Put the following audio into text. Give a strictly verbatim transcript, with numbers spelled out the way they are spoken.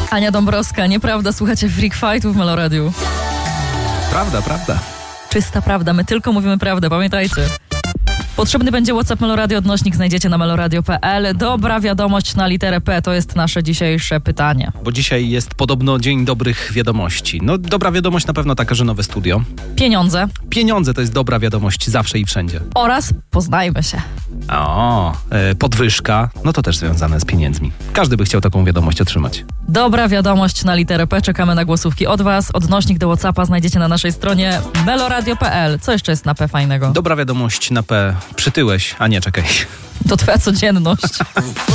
Ania Dąbrowska, nieprawda, słuchacie Freak Fightu w Meloradiu. Prawda, prawda. Czysta prawda, my tylko mówimy prawdę, pamiętajcie. Potrzebny będzie WhatsApp Meloradio, odnośnik znajdziecie na meloradio kropka p l. Dobra wiadomość na literę P, to jest nasze dzisiejsze pytanie. Bo dzisiaj jest podobno dzień dobrych wiadomości. No dobra wiadomość na pewno taka, że nowe studio. Pieniądze. Pieniądze to jest dobra wiadomość zawsze i wszędzie. Oraz poznajmy się. O, e, podwyżka, no to też związane z pieniędzmi. Każdy by chciał taką wiadomość otrzymać. Dobra wiadomość na literę P, czekamy na głosówki od was. Odnośnik do WhatsAppa znajdziecie na naszej stronie meloradio kropka p l. Co jeszcze jest na P fajnego? Dobra wiadomość na P. Przytyłeś, a nie czekaj. To twoja codzienność.